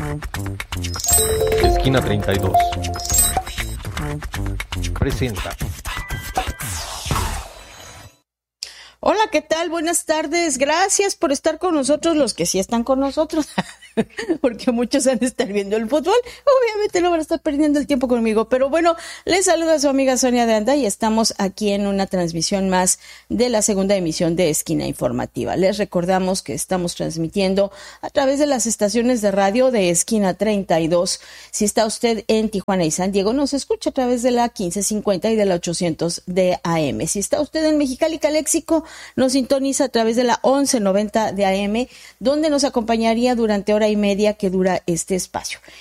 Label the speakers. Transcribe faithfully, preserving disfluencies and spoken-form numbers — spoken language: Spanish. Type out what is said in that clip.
Speaker 1: Esquina treinta y dos presenta.
Speaker 2: Hola, ¿qué tal? Buenas tardes. Gracias por estar con nosotros, los que sí están con nosotros, porque muchos han de estar viendo el fútbol. Obviamente no van a estar perdiendo el tiempo conmigo, pero bueno, les saluda su amiga Sonia de Anda y estamos aquí en una transmisión más de la segunda emisión de Esquina Informativa. Les recordamos que estamos transmitiendo a través de las estaciones de radio de Esquina treinta y dos. Si está usted en Tijuana y San Diego, nos escucha a través de la quince cincuenta y de la ochocientos de A M. Si está usted en Mexicali, Caléxico, nos sintoniza a través de la once noventa de A M, donde nos acompañaría durante hora y media que dura este espacio.